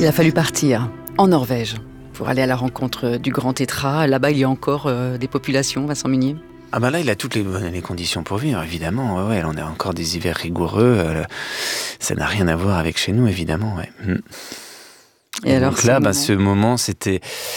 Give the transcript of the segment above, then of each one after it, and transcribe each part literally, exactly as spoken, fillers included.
Il a fallu partir en Norvège pour aller à la rencontre du grand tétras. Là-bas, il y a encore euh, des populations, Vincent Munier. Ah ben là, il a toutes les, les conditions pour vivre, évidemment. Ouais, ouais, on a encore des hivers rigoureux. Euh, ça n'a rien à voir avec chez nous, évidemment. Ouais. Et, Et alors, donc là, ben, ce moment, c'était...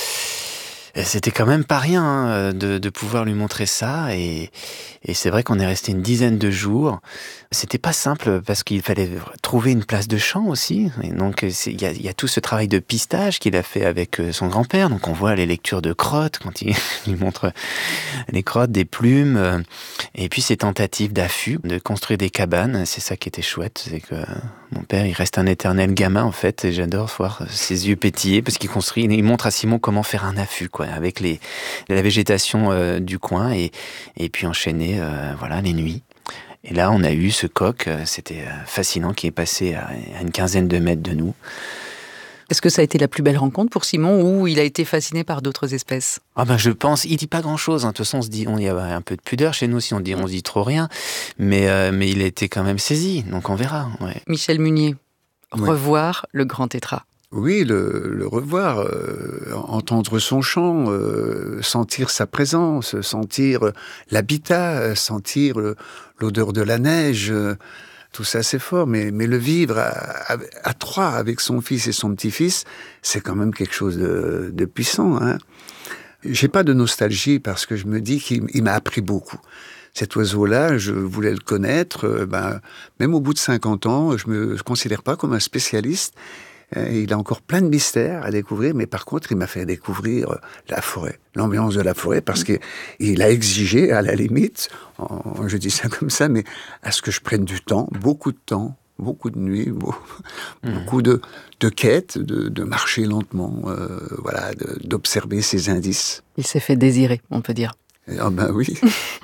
C'était quand même pas rien hein, de, de pouvoir lui montrer ça et, et c'est vrai qu'on est resté une dizaine de jours. C'était pas simple parce qu'il fallait trouver une place de chant aussi. Et donc il y a, y a tout ce travail de pistage qu'il a fait avec son grand-père. Donc on voit les lectures de crottes quand il lui montre les crottes, des plumes. Et puis ces tentatives d'affût, de construire des cabanes. C'est ça qui était chouette, c'est que mon père, il reste un éternel gamin en fait. Et j'adore voir ses yeux pétiller parce qu'il construit, il montre à Simon comment faire un affût quoi, avec les, la végétation euh, du coin et, et puis enchaîner euh, voilà, les nuits. Et là, on a eu ce coq, euh, c'était fascinant, qui est passé à, à une quinzaine de mètres de nous. Est-ce que ça a été la plus belle rencontre pour Simon ou il a été fasciné par d'autres espèces ? Ah ben je pense, il dit pas grand-chose. Hein. De toute façon, on se dit, on y a un peu de pudeur chez nous si on dit, on se dit trop rien, mais euh, mais il a été quand même saisi. Donc on verra. Ouais. Michel Munier, ouais. revoir le grand tétras. Oui, le, le revoir, euh, entendre son chant, euh, sentir sa présence, sentir l'habitat, sentir le, l'odeur de la neige. Euh, tout ça, c'est fort, mais, mais le vivre à, à, à trois avec son fils et son petit-fils, c'est quand même quelque chose de, de puissant. Hein. J'ai pas de nostalgie parce que je me dis qu'il il m'a appris beaucoup. Cet oiseau-là, je voulais le connaître. Euh, ben, même au bout de cinquante ans, je me considère pas comme un spécialiste. Il a encore plein de mystères à découvrir, mais par contre, il m'a fait découvrir la forêt, l'ambiance de la forêt, parce qu'il a exigé, à la limite, en, je dis ça comme ça, mais à ce que je prenne du temps, beaucoup de temps, beaucoup de nuits, beaucoup, mmh. beaucoup de, de quêtes, de, de marcher lentement, euh, voilà, de, d'observer ces indices. Il s'est fait désirer, on peut dire. Ah ben oui.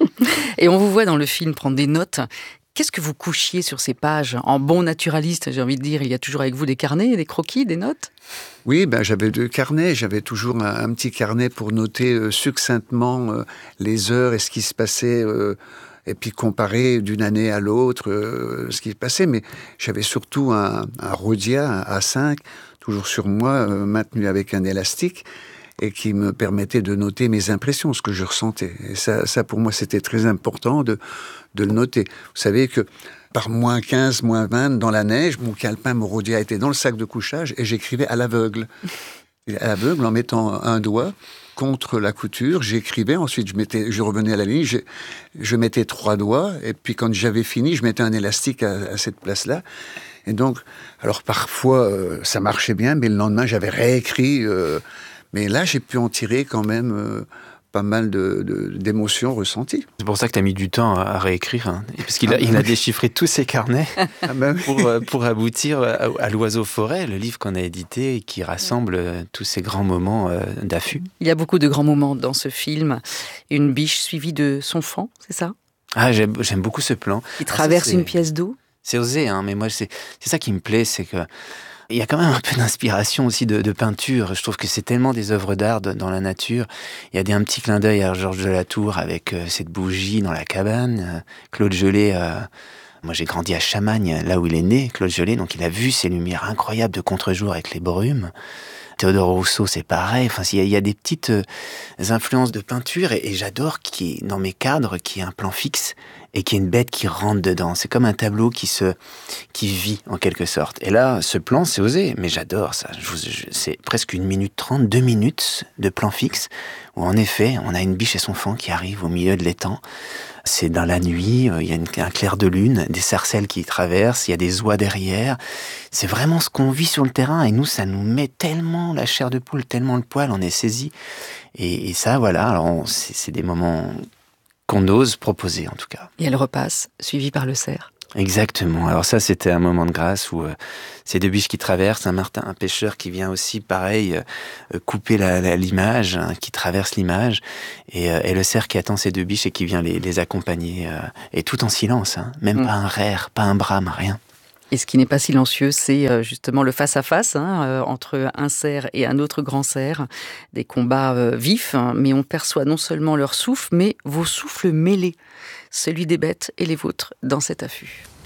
Et on vous voit dans le film prendre des notes. Qu'est-ce que vous couchiez sur ces pages ? En bon naturaliste, j'ai envie de dire, il y a toujours avec vous des carnets, des croquis, des notes ? Oui, ben, j'avais deux carnets. J'avais toujours un, un petit carnet pour noter euh, succinctement euh, les heures et ce qui se passait, euh, et puis comparer d'une année à l'autre euh, ce qui se passait. Mais j'avais surtout un, un Rhodia, un A cinq, toujours sur moi, euh, maintenu avec un élastique, et qui me permettait de noter mes impressions, ce que je ressentais. Et ça, ça pour moi, c'était très important de, de le noter. Vous savez que par moins quinze, moins vingt, dans la neige, mon calepin, mon Rhodia était dans le sac de couchage et j'écrivais à l'aveugle. Et à l'aveugle, en mettant un doigt contre la couture, j'écrivais. Ensuite, je, mettais, je revenais à la ligne, je, je mettais trois doigts. Et puis, quand j'avais fini, je mettais un élastique à, à cette place-là. Et donc, alors parfois, euh, ça marchait bien, mais le lendemain, j'avais réécrit... Euh, Mais là, j'ai pu en tirer quand même euh, pas mal de, de, d'émotions ressenties. C'est pour ça que tu as mis du temps à réécrire, hein, parce qu'il a, ah, il a déchiffré tous ses carnets ah, bah oui. pour, pour aboutir à, à l'Oiseau-Forêt, le livre qu'on a édité et qui rassemble tous ces grands moments euh, d'affût. Il y a beaucoup de grands moments dans ce film. Une biche suivie de son faon, c'est ça ? Ah, j'aime, j'aime beaucoup ce plan. Qui traverse ah, ça, une pièce d'eau. C'est osé, hein, mais moi, c'est, c'est ça qui me plaît, c'est que il y a quand même un peu d'inspiration aussi de, de peinture. Je trouve que c'est tellement des œuvres d'art de, dans la nature. Il y a des, un petit clin d'œil à Georges de la Tour avec euh, cette bougie dans la cabane. Euh, Claude Gelée, euh, moi j'ai grandi à Chamagne, là où il est né, Claude Gelée, donc il a vu ces lumières incroyables de contre-jour avec les brumes. Théodore Rousseau, c'est pareil. Enfin, il y a, il y a des petites euh, influences de peinture et, et j'adore qu'il y ait, dans mes cadres, qu'il y ait un plan fixe et qu'il y ait une bête qui rentre dedans. C'est comme un tableau qui se, qui vit en quelque sorte. Et là, ce plan, c'est osé, mais j'adore ça. Je, je, c'est presque une minute trente, deux minutes de plan fixe où en effet, on a une biche et son faon qui arrivent au milieu de l'étang. C'est dans la nuit, il y a une, un clair de lune, des sarcelles qui traversent, il y a des oies derrière. C'est vraiment ce qu'on vit sur le terrain et nous, ça nous met tellement la chair de poule, tellement le poil, on est saisi. Et, et ça, voilà, alors on, c'est, c'est des moments qu'on ose proposer en tout cas. Et elle repasse, suivie par le cerf. Exactement. Alors ça, c'était un moment de grâce où euh, ces deux biches qui traversent, un martin, un pêcheur qui vient aussi, pareil, euh, couper la, la, l'image, hein, qui traverse l'image, et, euh, et le cerf qui attend ces deux biches et qui vient les, les accompagner, euh, et tout en silence, hein, même mmh. pas un rère, pas un brame, rien. Et ce qui n'est pas silencieux, c'est justement le face-à-face hein, euh, entre un cerf et un autre grand cerf. Des combats euh, vifs, hein, mais on perçoit non seulement leur souffle, mais vos souffles mêlés, celui des bêtes et les vôtres, dans cet affût.